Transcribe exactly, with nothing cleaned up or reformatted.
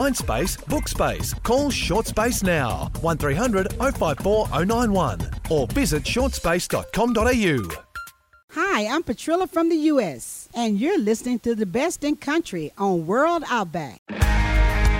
Find space, book space. Call Short Space now. one three hundred oh five four oh nine one or visit short space dot com dot a u. Hi, I'm Patrilla from the U S, and you're listening to the best in country on World Outback.